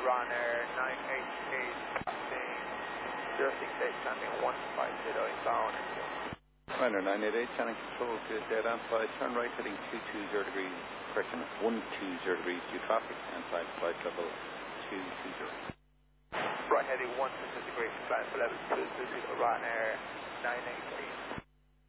Ryanair 988, passing 068, landing 150 inbound. Ryanair 988, channel control to dead on side, turn right heading 220 degrees, correction, 120 degrees to traffic, and flight level 220. Right heading 120 degrees, flight level 220, Ryanair 988.